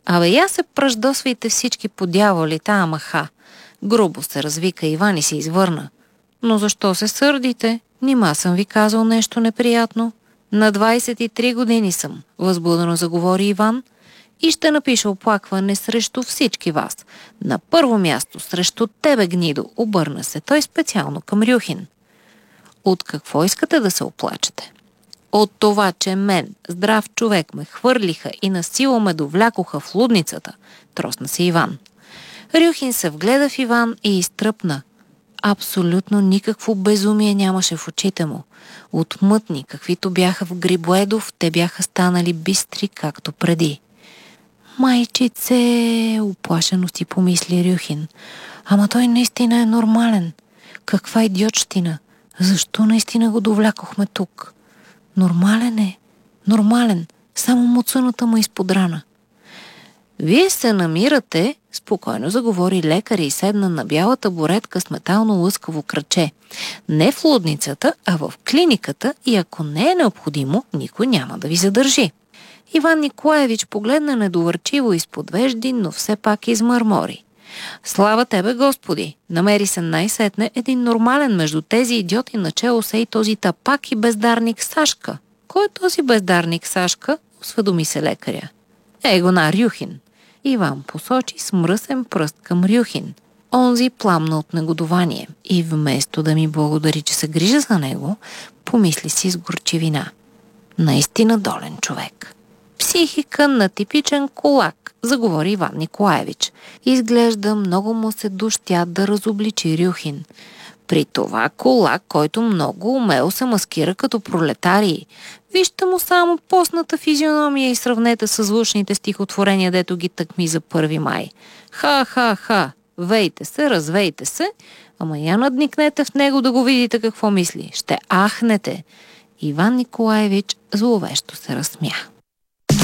Абе, я се пръждосвайте всички по дяволите, ама ха. Грубо се развика Иван и се извърна. Но защо се сърдите? Нима съм ви казал нещо неприятно? На 23 години съм, възбудено заговори Иван, и ще напиша оплакване срещу всички вас. На първо място срещу тебе, гнидо, обърна се той специално към Рюхин. От какво искате да се оплачете? От това, че мен, здрав човек, ме хвърлиха и насило ме довлякоха в лудницата, тросна се Иван. Рюхин се вгледа в Иван и изтръпна. Абсолютно никакво безумие нямаше в очите му. Отмътни, каквито бяха в Грибоедов, те бяха станали бистри, както преди. Майчице, уплашено си помисли Рюхин. Ама той наистина е нормален. Каква идиотщина. Защо наистина го довлякохме тук? Нормален е. Нормален. Само муцуната му изподрана. Вие се намирате, спокойно заговори лекар и седна на бяла табуретка с метално лъскаво краче. Не в лудницата, а в клиниката и ако не е необходимо, никой няма да ви задържи. Иван Николаевич погледна недовърчиво изпод вежди, но все пак измърмори. Слава тебе, Господи! Намери се най-сетне един нормален между тези идиоти, начело се и този тапак и бездарник Сашка. Кой е този бездарник Сашка? Осведоми се лекаря. Егона Рюхин. Иван посочи с мръсен пръст към Рюхин. Онзи пламна от негодование и вместо да ми благодари, че се грижа за него, помисли си с горчивина. Наистина долен човек. Психика на типичен кулак, заговори Иван Николаевич. Изглежда много му се дощя да разобличи Рюхин. При това кулак, който много умело се маскира като пролетарии. Вижте му само постната физиономия и сравнете с звучните стихотворения, дето ги тъкми за 1 май. Ха-ха-ха, вейте се, развейте се, ама я надникнете в него да го видите какво мисли. Ще ахнете. Иван Николаевич зловещо се разсмя.